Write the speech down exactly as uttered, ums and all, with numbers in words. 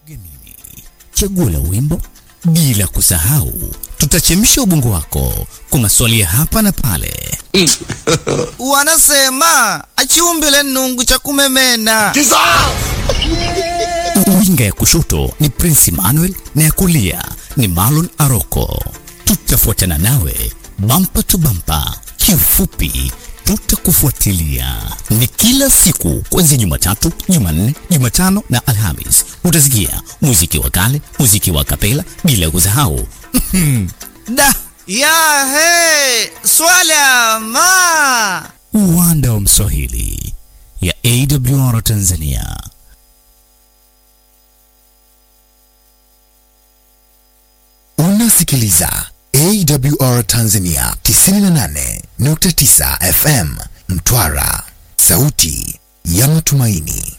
Gemini, chaguo la wimbo, bila kusahau tutachemsha ubongo wako kwa maswali ya hapa na pale. Wanasema achiumbile nungu cha kumemena. Winga ya kushoto ni Prince Emmanuel na ya kulia ni Marlon Aroko. Tutafuatana nawe bampa tu bampa, kiufupi tutakufuatilia. Ni kila siku kuanzia Jumatatu, Jumanne, Jumatano na Alhamis. Utasikia muziki wa kale, muziki wa kapela, bila kusahau Da ya he swala ma uwanda wa Mswahili ya A W R Tanzania. Unasikiliza A W R Tanzania tisini na nane nukta tisa F M Mtwara, sauti ya matumaini.